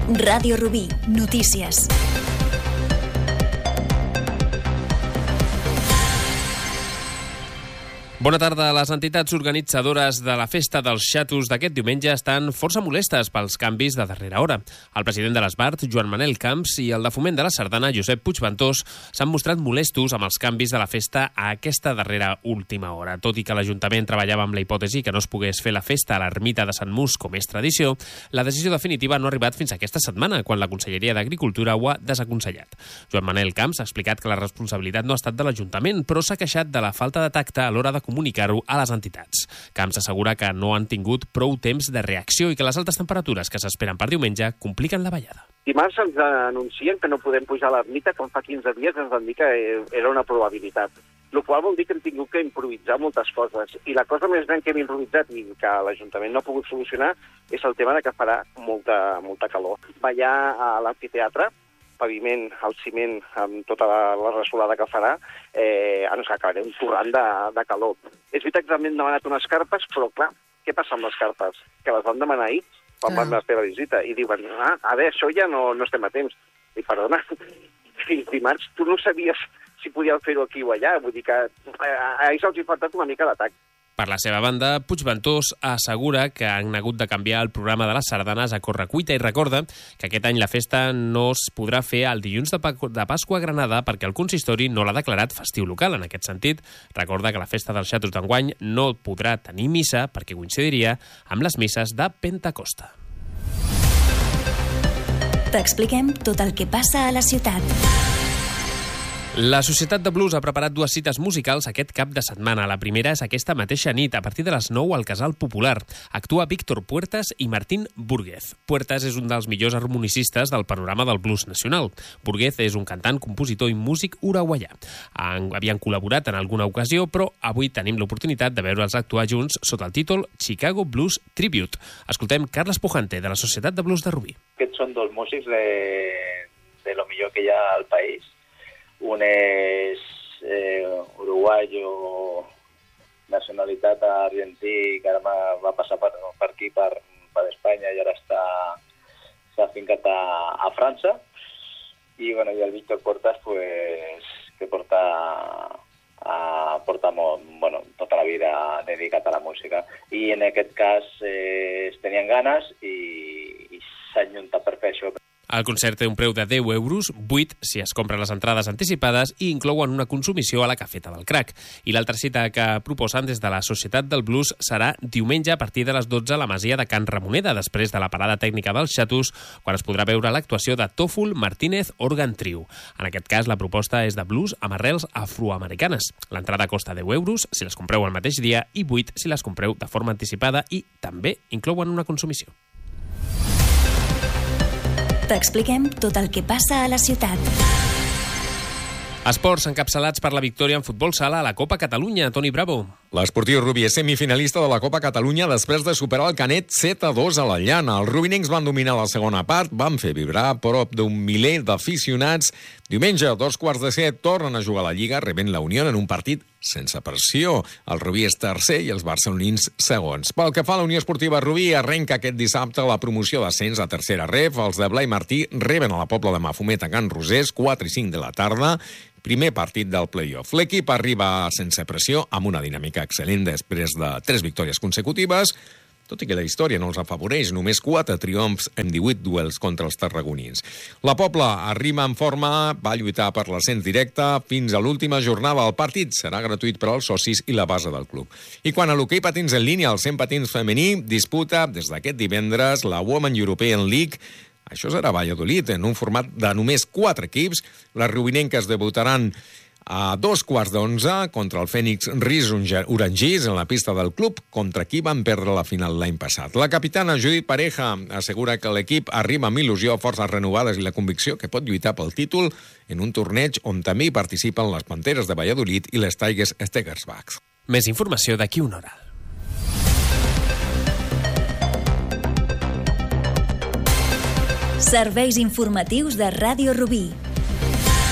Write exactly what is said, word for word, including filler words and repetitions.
Ràdio Rubí, notícies. Bona tarda. Les entitats organitzadores de la festa dels xatos d'aquest diumenge estan força molestes pels canvis de darrera hora. El president de l'Esbart, Joan Manel Camps, i el de Foment de la Sardana, Josep Puigventós, s'han mostrat molestos amb els canvis de la festa a aquesta darrera última hora. Tot i que l'Ajuntament treballava amb la hipòtesi que no es pogués fer la festa a l'ermita de Sant Mus com és tradició, la decisió definitiva no ha arribat fins aquesta setmana, quan la Conselleria d'Agricultura ho ha desaconsellat. Joan Manel Camps ha explicat que la responsabilitat no ha estat de l'Ajuntament, però s'ha queixat de la falta de tacte a l'hora de comunicar-ho a les entitats. Camps assegura que no han tingut prou temps de reacció i que les altes temperatures que s'esperen per diumenge compliquen la ballada. Dimarts ens anuncien que no podem pujar a l'ermita, com fa quinze dies ens van dir que era una probabilitat. El qual vol dir que hem tingut que improvisar moltes coses. I la cosa més gran que hem improvisat i que l'Ajuntament no ha pogut solucionar és el tema de que farà molta, molta calor. Ballar a l'amfiteatre, paviment, al ciment, amb tota la, la resolada que farà, eh, ens acabarem torrant de, de calor. És veritat que també hem demanat unes carpes, però clar, què passa amb les carpes? Que les vam demanar ahir, quan vam anar a fer la visita, i diuen, ah, a veure, això ja no, no estem a temps. I perdona, fins dimarts tu no sabies si podíem fer-ho aquí o allà, vull dir que eh, a ells els ha faltat una mica d'atac. Per la seva banda, Puigventós assegura que han hagut de canviar el programa de les sardanes a correcuita i recorda que aquest any la festa no es podrà fer el dilluns de Pasqua a Granada perquè el consistori no l'ha declarat festiu local. En aquest sentit, recorda que la festa dels xatos d'enguany no podrà tenir missa perquè coincidiria amb les misses de Pentecosta. T'expliquem tot el que passa a la ciutat. La Societat de Blues ha preparat dues cites musicals aquest cap de setmana. La primera és aquesta mateixa nit, a partir de les nou al Casal Popular. Actua Víctor Puertas i Martín Búrguez. Puertas és un dels millors harmonicistes del panorama del blues nacional. Búrguez és un cantant, compositor i músic uruguaià. Havien col·laborat en alguna ocasió, però avui tenim l'oportunitat de veure'ls actuar junts sota el títol Chicago Blues Tribute. Escoltem Carles Pujante, de la Societat de Blues de Rubí. Aquests són dos músics de, de lo millor que hi ha al país. Un és eh, uruguayo, nacionalitat argentí, que ara va passar per, per aquí, per, per Espanya, i ara està s'ha fincat a, a França. I, bueno, i el Víctor Puertas, pues, que porta, a, porta molt, bueno, tota la vida dedicat a la música. I en aquest cas eh, es tenien ganes i, i s'han juntat per fer això. El concert té un preu de deu euros, vuit si es compren les entrades anticipades i inclouen una consumició a la cafeta del Crac. I l'altra cita que proposen des de la Societat del Blues serà diumenge a partir de les dotze a la Masia de Can Ramoneda, després de la parada tècnica dels xatos, quan es podrà veure l'actuació de Tòful Martínez Organ Trio. En aquest cas, la proposta és de blues amb arrels afroamericanes. L'entrada costa deu euros si les compreu el mateix dia i vuit si les compreu de forma anticipada i també inclouen una consumició. T'expliquem tot el que passa a la ciutat. Esports encapçalats per la victòria en futbol sala a la Copa Catalunya. Toni Bravo. L'Esportiu Rubí és semifinalista de la Copa Catalunya després de superar el Canet set a dos a la llana. Els rubinencs van dominar la segona part, van fer vibrar prop d'un miler d'aficionats. Diumenge, a dos quarts de set, tornen a jugar a la Lliga, rebent la Unió en un partit sense pressió. El Rubí és tercer i els barcelonins segons. Pel que fa a la Unió Esportiva Rubí, arrenca aquest dissabte la promoció d'ascens a tercera ref. Els de Blai Martí reben a la Pobla de Mafumet a Can Rosés, quatre i cinc de la tarda. Primer partit del play-off. L'equip arriba sense pressió, amb una dinàmica excel·lent després de tres victòries consecutives, tot i que la història no els afavoreix, només quatre triomfs en divuit duels contra els tarragonins. La Pobla arriba en forma, va lluitar per l'ascens directe fins a l'última jornada. El partit serà gratuït per als socis i la base del club. I quan a l'hoquei patins en línia, el cent patins femení disputa des d'aquest divendres la Women European League. Això serà a Valladolid, en un format de només quatre equips. Les rubinenques debutaran a dos quarts d'onze contra el Fènix Ris Orangís en la pista del club, contra qui van perdre la final l'any passat. La capitana Judit Pareja assegura que l'equip arriba amb il·lusió, forces renovades i la convicció que pot lluitar pel títol en un torneig on també hi participen les Panteres de Valladolid i les Tigers Stegersbach. Més informació d'aquí una hora. Serveis informatius de Ràdio Rubí.